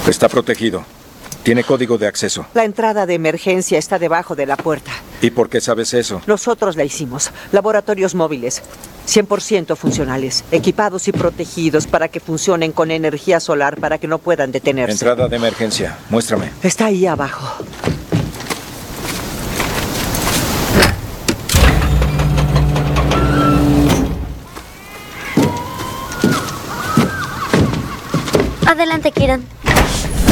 Está protegido. Tiene código de acceso. La entrada de emergencia está debajo de la puerta. ¿Y por qué sabes eso? Nosotros la hicimos. Laboratorios móviles. 100% funcionales. Equipados y protegidos para que funcionen con energía solar para que no puedan detenerse. Entrada de emergencia. Muéstrame. Está ahí abajo. Adelante, Kiran.